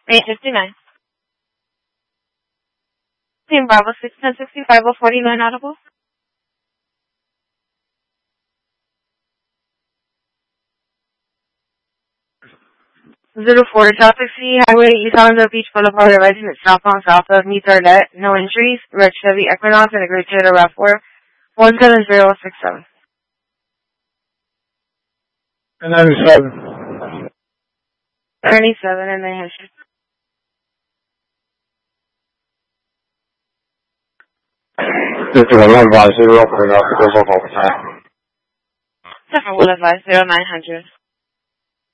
859. Team Bravo 61065 49 audible. 04 Taxi Highway East Hollandale Beach Boulevard, arriving at southbound south of Meets Arlette. No injuries. Red Chevy Equinox and a Great Toyota RAV4. 17067. 97. 97 in New Hampshire. This is 150 for the goes off all the time. Will advise 0900.